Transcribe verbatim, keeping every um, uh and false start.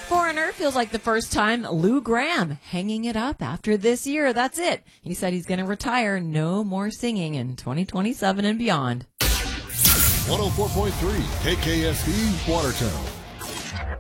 Foreigner feels like the first time. Lou Gramm hanging it up after this year. That's it. He said he's going to retire. No more singing in twenty twenty-seven and beyond. one oh four point three K K S E Watertown.